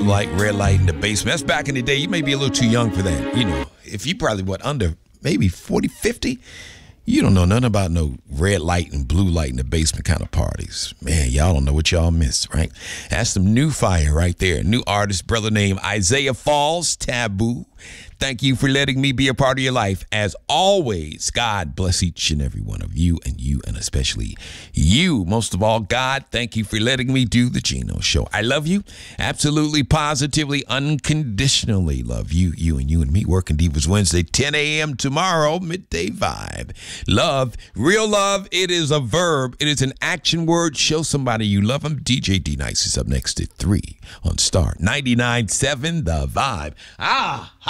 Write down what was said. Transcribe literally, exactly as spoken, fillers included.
light, red light in the basement. That's back in the day. You may be a little too young for that. You know, if you probably, what, under maybe forty, fifty, you don't know nothing about no red light and blue light in the basement kind of parties. Man, y'all don't know what y'all missed, right? That's some new fire right there. New artist, brother named Isaiah Falls, Taboo. Thank you for letting me be a part of your life. As always, God bless each and every one of you, and you, and especially you. Most of all, God, thank you for letting me do the Gino Show. I love you. Absolutely, positively, unconditionally love you, you, and you and me. Working Divas Wednesday, ten a.m. tomorrow, midday vibe. Love, real love, it is a verb. It is an action word. Show somebody you love them. D J D-Nice is up next at three on Star ninety-nine point seven, The Vibe. Ah!